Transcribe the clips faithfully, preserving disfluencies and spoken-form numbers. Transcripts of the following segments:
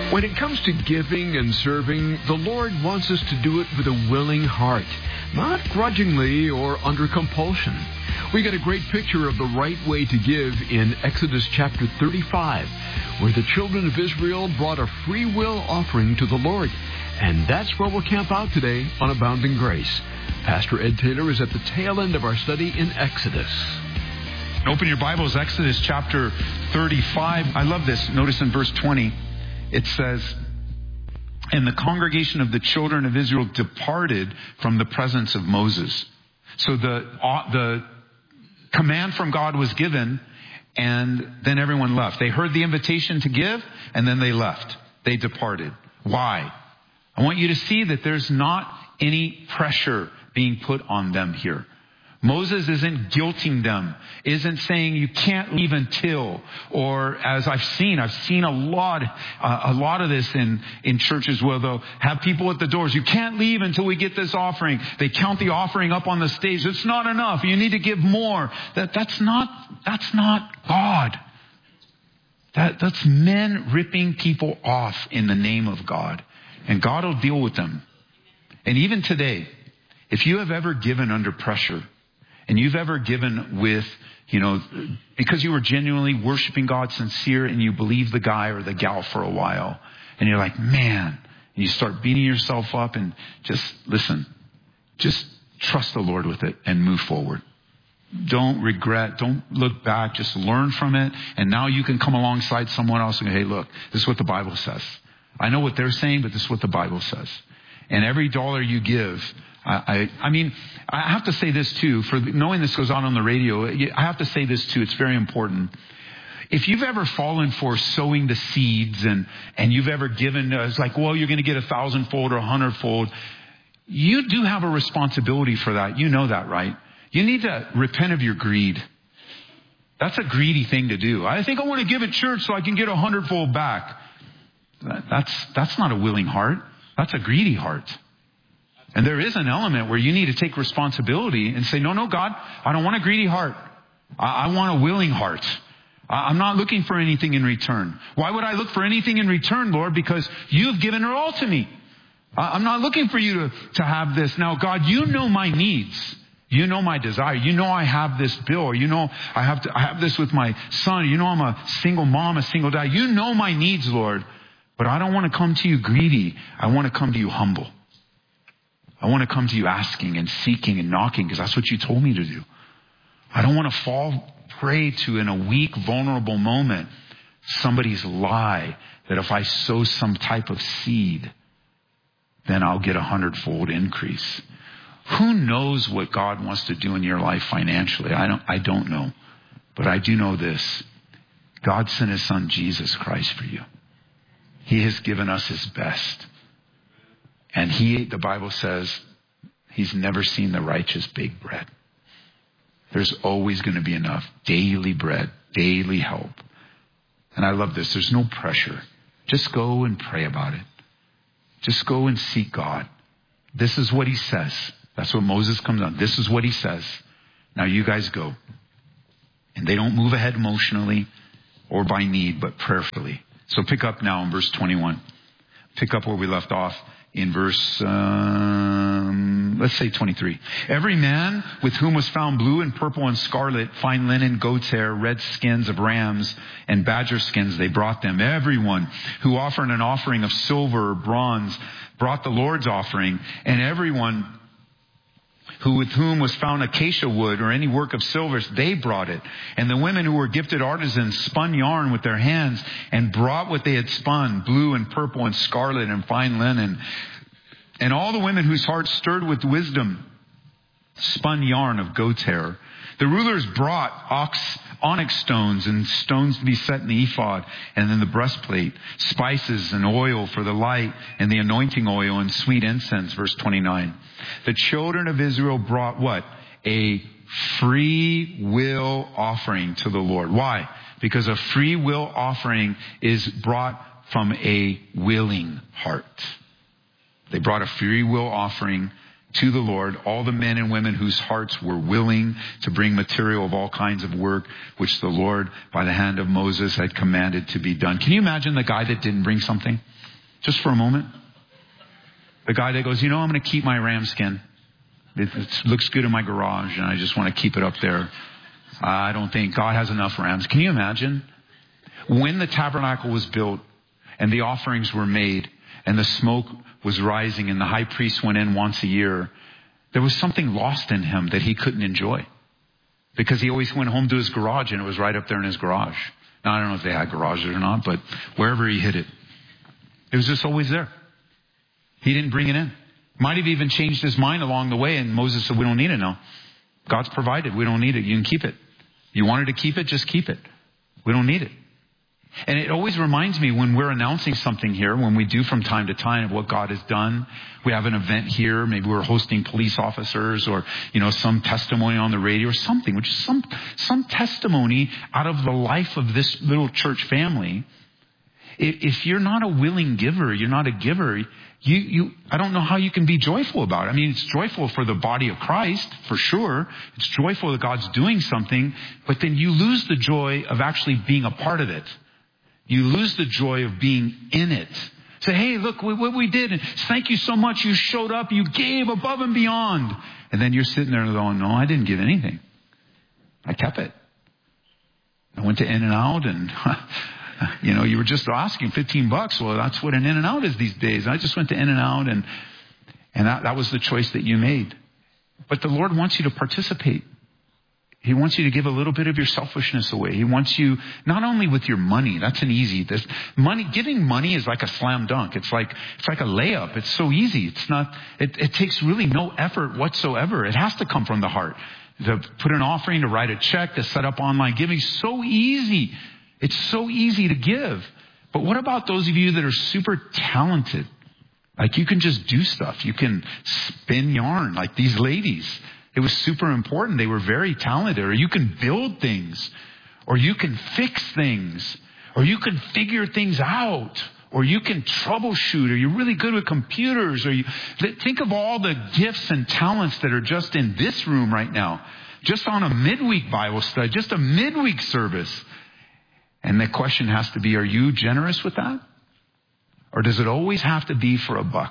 When it comes to giving and serving, the Lord wants us to do it with a willing heart, not grudgingly or under compulsion. We get a great picture of the right way to give in Exodus chapter thirty-five, where the children of Israel brought a free will offering to the Lord. And that's where we'll camp out today on Abounding Grace. Pastor Ed Taylor is at the tail end of our study in Exodus. Open your Bibles, Exodus chapter thirty-five. I love this. Notice in verse twenty, it says, "And the congregation of the children of Israel departed from the presence of Moses." So the uh, the command from God was given, and then everyone left. They heard the invitation to give, and then they left. They departed. Why? I want you to see that there's not any pressure being put on them here. Moses isn't guilting them, isn't saying you can't leave until, or as I've seen, I've seen a lot, uh, a lot of this in, in churches where they'll have people at the doors. You can't leave until we get this offering. They count the offering up on the stage. It's not enough. You need to give more. That, that's not, that's not God. That, that's men ripping people off in the name of God. And God will deal with them. And even today, if you have ever given under pressure, and you've ever given with, you know, because you were genuinely worshiping God, sincere, and you believe the guy or the gal for a while, and you're like, man, and you start beating yourself up and just listen, just trust the Lord with it and move forward. Don't regret. Don't look back. Just learn from it. And now you can come alongside someone else and go, hey, look, this is what the Bible says. I know what they're saying, but this is what the Bible says. And every dollar you give, I, I, I mean, I have to say this too, for knowing this goes on on the radio, I have to say this too, it's very important. If you've ever fallen for sowing the seeds and, and you've ever given, uh, it's like, well, you're going to get a thousandfold or a hundredfold. You do have a responsibility for that. You know that, right? You need to repent of your greed. That's a greedy thing to do. I think I want to give at church so I can get a hundredfold back. That, that's, that's not a willing heart. That's a greedy heart. And there is an element where you need to take responsibility and say, no, no, God, I don't want a greedy heart. I, I want a willing heart. I, I'm not looking for anything in return. Why would I look for anything in return, Lord? Because you've given it all to me. I, I'm not looking for you to, to have this. Now, God, you know my needs. You know my desire. You know I have this bill. Or you know I have to, I have this with my son. You know I'm a single mom, a single dad. You know my needs, Lord. But I don't want to come to you greedy. I want to come to you humble. I want to come to you asking and seeking and knocking because that's what you told me to do. I don't want to fall prey to, in a weak, vulnerable moment, somebody's lie that if I sow some type of seed, then I'll get a hundredfold increase. Who knows what God wants to do in your life financially? I don't, I don't know. But I do know this. God sent his son, Jesus Christ, for you. He has given us his best. And he, the Bible says, he's never seen the righteous bake bread. There's always going to be enough daily bread, daily help. And I love this. There's no pressure. Just go and pray about it. Just go and seek God. This is what he says. That's what Moses comes on. This is what he says. Now you guys go. And they don't move ahead emotionally or by need, but prayerfully. So pick up now in verse twenty-one. Pick up where we left off in verse, um, let's say twenty-three. Every man with whom was found blue and purple and scarlet, fine linen, goat's hair, red skins of rams, and badger skins, they brought them. Everyone who offered an offering of silver or bronze brought the Lord's offering, and everyone who with whom was found acacia wood or any work of silver, they brought it. And the women who were gifted artisans spun yarn with their hands and brought what they had spun, blue and purple and scarlet and fine linen. And all the women whose hearts stirred with wisdom spun yarn of goat's hair. The rulers brought ox, onyx stones and stones to be set in the ephod and in the breastplate, spices and oil for the light and the anointing oil and sweet incense, verse twenty-nine. The children of Israel brought what? A free will offering to the Lord. Why? Because a free will offering is brought from a willing heart. They brought a free will offering to the Lord, all the men and women whose hearts were willing to bring material of all kinds of work, which the Lord, by the hand of Moses, had commanded to be done. Can you imagine the guy that didn't bring something? Just for a moment. The guy that goes, you know, I'm going to keep my ram skin. It, it looks good in my garage, and I just want to keep it up there. I don't think God has enough rams. Can you imagine? When the tabernacle was built and the offerings were made and the smoke was rising and the high priest went in once a year, there was something lost in him that he couldn't enjoy. Because he always went home to his garage and it was right up there in his garage. Now, I don't know if they had garages or not, but wherever he hid it, it was just always there. He didn't bring it in. Might have even changed his mind along the way, and Moses said, we don't need it now. God's provided. We don't need it. You can keep it. You wanted to keep it, just keep it. We don't need it. And it always reminds me when we're announcing something here, when we do from time to time of what God has done. We have an event here. Maybe we're hosting police officers or, you know, some testimony on the radio or something, which is some, some testimony out of the life of this little church family. If you're not a willing giver, you're not a giver, you, you, I don't know how you can be joyful about it. I mean, it's joyful for the body of Christ, for sure. It's joyful that God's doing something, but then you lose the joy of actually being a part of it. You lose the joy of being in it. Say, hey, look what we did. And thank you so much. You showed up. You gave above and beyond. And then you're sitting there going, no, I didn't give anything. I kept it. I went to In-N-Out and, you know, you were just asking fifteen bucks. Well, that's what an In-N-Out is these days. I just went to In-N-Out and, and that, that was the choice that you made. But the Lord wants you to participate. He wants you to give a little bit of your selfishness away. He wants you not only with your money. That's an easy. This money, giving money is like a slam dunk. It's like it's like a layup. It's so easy. It's not. It, it takes really no effort whatsoever. It has to come from the heart. To put an offering, to write a check, to set up online giving, so easy. It's so easy to give. But what about those of you that are super talented? Like you can just do stuff. You can spin yarn like these ladies. It was super important. They were very talented. Or you can build things. Or you can fix things. Or you can figure things out. Or you can troubleshoot. Or you're really good with computers. Or you think of all the gifts and talents that are just in this room right now. Just on a midweek Bible study. Just a midweek service. And the question has to be, are you generous with that? Or does it always have to be for a buck?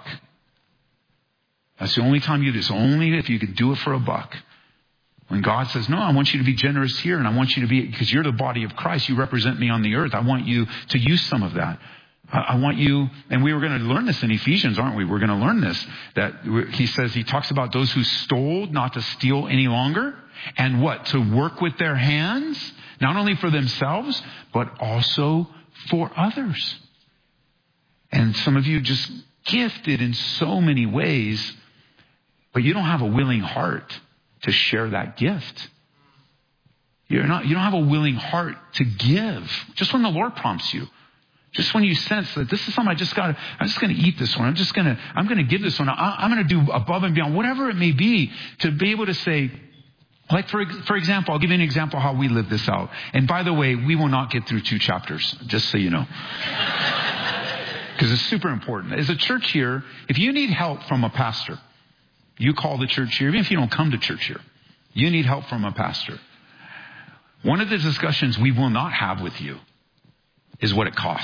That's the only time you do this. Only if you can do it for a buck. When God says, no, I want you to be generous here. And I want you to be, because you're the body of Christ. You represent me on the earth. I want you to use some of that. I, I want you, and we were going to learn this in Ephesians, aren't we? We're going to learn this. That he says, he talks about those who stole not to steal any longer. And what? To work with their hands. Not only for themselves, but also for others. And some of you just gifted in so many ways. But you don't have a willing heart to share that gift. You're not, you don't have a willing heart to give. Just when the Lord prompts you. Just when you sense that this is something I just got to, I'm just going to eat this one. I'm just going to, I'm going to give this one. I, I'm going to do above and beyond, whatever it may be, to be able to say, like for, for example, I'll give you an example how we live this out. And by the way, we will not get through two chapters, just so you know. Because it's super important. As a church here, if you need help from a pastor, you call the church here, even if you don't come to church here, you need help from a pastor. One of the discussions we will not have with you is what it costs.